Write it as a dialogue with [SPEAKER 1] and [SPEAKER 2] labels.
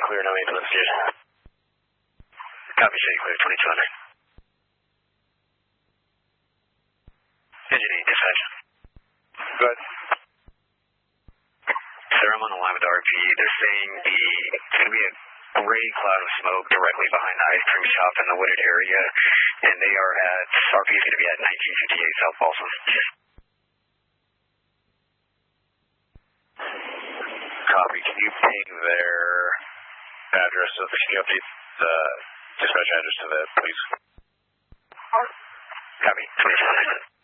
[SPEAKER 1] clear, no ambulance needed.
[SPEAKER 2] Copy, city clear, 2200. Engine 8, dispatch.
[SPEAKER 1] Good.
[SPEAKER 2] Sir, I'm on the line with RP. They're saying it's going to be a gray cloud of smoke directly behind the ice cream shop in the wooded area, and they are at, RP is going to be at 1958 South Folsom.
[SPEAKER 1] Copy. Can you ping their address? Can you update the dispatch address to that, please?
[SPEAKER 2] Copy, 2200.